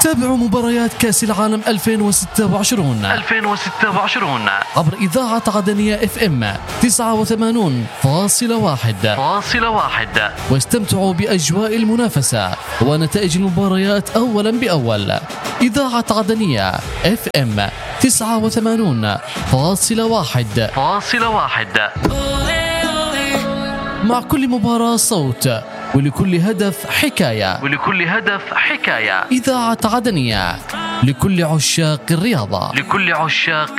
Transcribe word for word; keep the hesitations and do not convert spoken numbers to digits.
تابعوا مباريات كأس العالم ألفين وستة وعشرين ألفين وستة وعشرين عبر إذاعة عدنية اف ام تسعة وثمانين فاصلة واحد واستمتعوا بأجواء المنافسة ونتائج المباريات أولا بأول. إذاعة عدنية اف ام تسعة وثمانين فاصلة واحد مع كل مباراة صوت، ولكل هدف حكاية ولكل هدف حكاية. إذاعة عدنية لكل عشاق الرياضة. لكل عشاق